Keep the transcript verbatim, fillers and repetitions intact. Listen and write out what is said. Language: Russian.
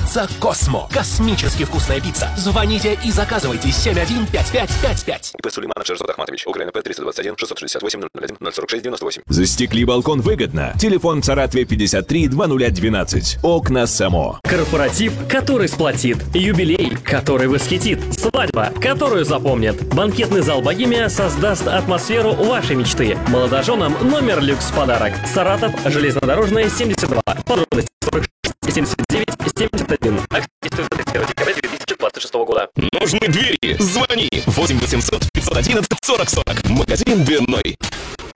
Пицца Космо. Космически вкусная пицца. Звоните и заказывайте семь один пять пять пять пять. И П. Сулейманов Шерзот Ахматович. Украина П. триста двадцать один шестьсот шестьдесят восемь ноль один ноль сорок шесть девяносто восемь. Застекли балкон выгодно. Телефон в Саратове пятьдесят три двадцать двенадцать. Окна Само. Корпоратив, который сплотит. Юбилей, который восхитит. Свадьба, которую запомнят. Банкетный зал «Богемия» создаст атмосферу вашей мечты. Молодоженам номер люкс в подарок. Саратов, железнодорожная, семьдесят два. Подробности сорок шесть семьдесят девять семьдесят один. Акция действует до тридцать первого декабря две тысячи двадцать шестого года. Нужны двери? Звони. восемь восемьсот пятьсот одиннадцать сорок сорок. Магазин дверной.